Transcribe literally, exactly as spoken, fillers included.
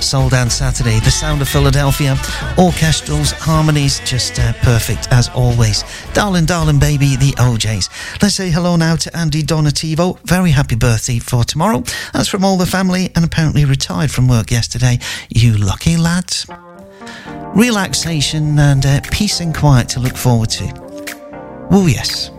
Soul Dance Saturday. The sound of Philadelphia, orchestrals, harmonies, just uh, perfect as always. Darling, darling baby, the O Js. Let's say hello now to Andy Donativo. Very happy birthday for tomorrow. That's from all the family, and apparently retired from work yesterday. You lucky lads. Relaxation and uh, peace and quiet to look forward to. Oh yes.